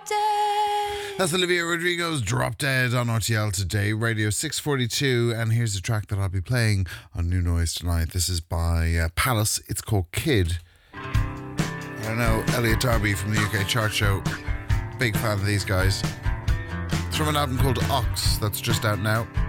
Dead. That's Olivia Rodrigo's Drop Dead on RTL today, Radio 642, and here's a track that I'll be playing on New Noise tonight. This is by Palace. It's called Kid. I know Elliot Darby from the UK Chart Show, big fan of these guys. It's from an album called Ox that's just out now.